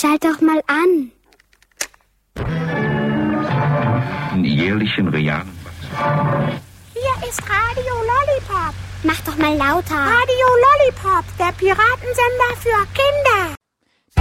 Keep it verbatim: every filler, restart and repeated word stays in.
schalt doch mal an. Einen jährlichen realen Wachstum. Hier ist Radio Lollipop. Mach doch mal lauter. Radio Lollipop, der Piratensender für Kinder.